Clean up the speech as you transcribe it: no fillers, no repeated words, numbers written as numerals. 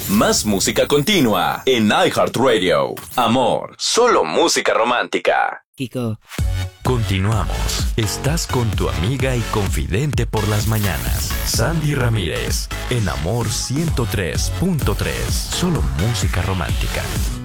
Más música continua en iHeartRadio. Amor, solo música romántica. Kiko. Continuamos. Estás con tu amiga y confidente por las mañanas, Sandy Ramírez, en Amor 103.3. Solo música romántica.